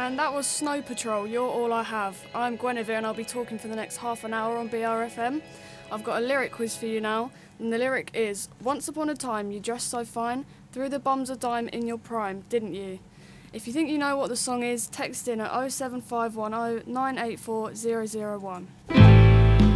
And that was Snow Patrol, You're All I Have. I'm Guinevere and I'll be talking for the next half an hour on BRFM. I've got a lyric quiz for you now, and the lyric is, once upon a time you dressed so fine, threw the bums a dime in your prime, didn't you? If you think you know what the song is, text in at 07510 984 001.